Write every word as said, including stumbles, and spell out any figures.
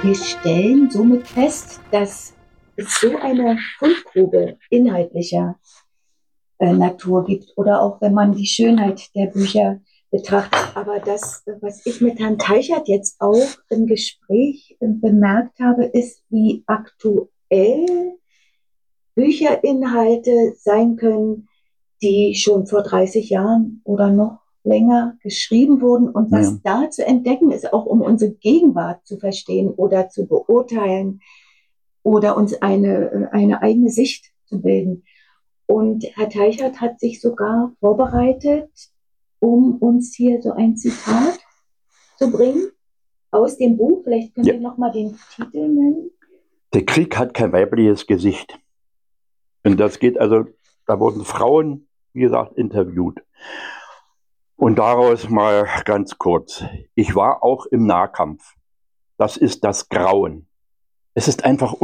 Wir stellen somit fest, dass es so eine Fundgrube inhaltlicher äh, Natur gibt oder auch wenn man die Schönheit der Bücher betrachtet. Aber das, was ich mit Herrn Teichert jetzt auch im Gespräch äh, bemerkt habe, ist, wie aktuell Bücherinhalte sein können, die schon vor dreißig Jahren oder noch länger geschrieben wurden und was Ja. da zu entdecken ist, auch um unsere Gegenwart zu verstehen oder zu beurteilen oder uns eine, eine eigene Sicht zu bilden. Und Herr Teichert hat sich sogar vorbereitet, um uns hier so ein Zitat zu bringen aus dem Buch. Vielleicht können Ja. wir noch mal den Titel nennen. Der Krieg hat kein weibliches Gesicht. Und das geht also, da wurden Frauen, wie gesagt, interviewt. Und daraus mal ganz kurz. Ich war auch im Nahkampf. Das ist das Grauen. Es ist einfach